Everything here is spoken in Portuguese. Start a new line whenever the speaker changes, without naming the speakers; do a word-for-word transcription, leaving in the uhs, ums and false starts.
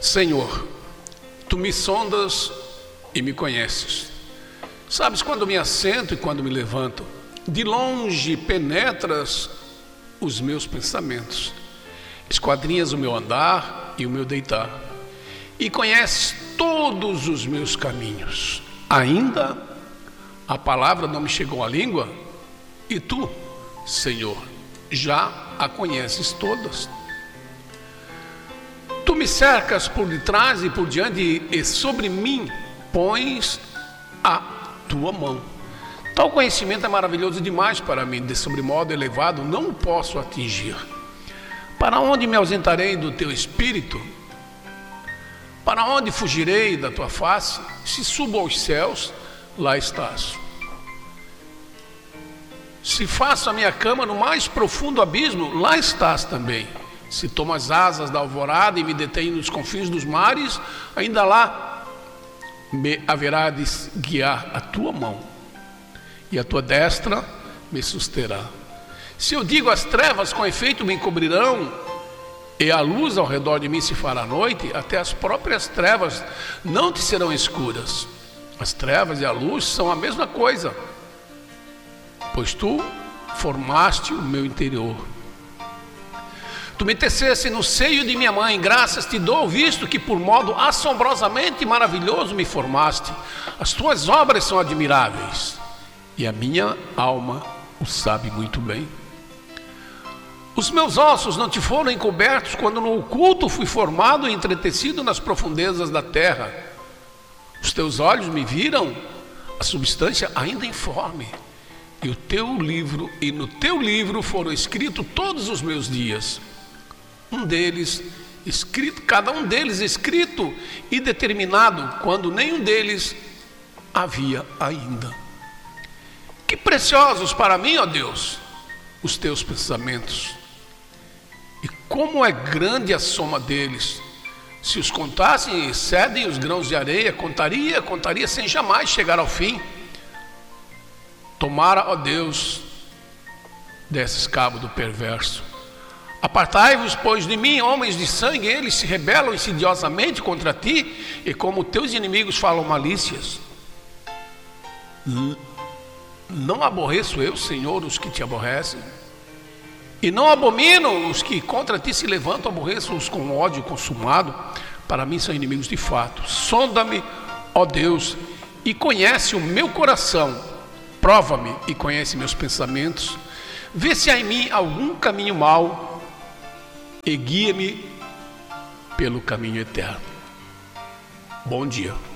Senhor, Tu me sondas e me conheces. Sabes quando me assento e quando me levanto. De longe penetras os meus pensamentos. Esquadrinhas o meu andar e o meu deitar. E conheces todos os meus caminhos. Ainda a palavra não me chegou à língua, e Tu, Senhor, já a conheces todas. Tu me cercas por detrás e por diante, e sobre mim pões a Tua mão. Tal conhecimento é maravilhoso demais para mim, de sobremodo elevado não o posso atingir. Para onde me ausentarei do Teu Espírito? Para onde fugirei da Tua face? Se subo aos céus, lá estás. Se faço a minha cama no mais profundo abismo, lá estás também. Se tomo as asas da alvorada e me detenho nos confins dos mares, ainda lá me haverá de guiar a Tua mão, e a Tua destra me susterá. Se eu digo as trevas com efeito me encobrirão, e a luz ao redor de mim se fará noite, até as próprias trevas não te serão escuras. As trevas e a luz são a mesma coisa, pois Tu formaste o meu interior. Tu me teceste no seio de minha mãe, graças te dou, visto que por modo assombrosamente maravilhoso me formaste. As Tuas obras são admiráveis, e a minha alma o sabe muito bem. Os meus ossos não te foram encobertos quando no oculto fui formado e entretecido nas profundezas da terra. Os Teus olhos me viram a substância ainda informe, e o Teu livro, e no Teu livro foram escritos todos os meus dias. Um deles escrito, cada um deles escrito e determinado, quando nenhum deles havia ainda. Que preciosos para mim, ó Deus, os Teus pensamentos, e como é grande a soma deles. Se os contassem, excedem os grãos de areia. Contaria, contaria sem jamais chegar ao fim. Tomara, ó Deus, desses cabo do perverso. Apartai-vos, pois, de mim, homens de sangue, eles se rebelam insidiosamente contra Ti, e como Teus inimigos falam malícias. Não aborreço eu, Senhor, os que Te aborrecem, e não abomino os que contra Ti se levantam, aborreço-os com ódio consumado. Para mim são inimigos de fato. Sonda-me, ó Deus, e conhece o meu coração. Prova-me e conhece meus pensamentos. Vê se há em mim algum caminho mau, e guia-me pelo caminho eterno. Bom dia.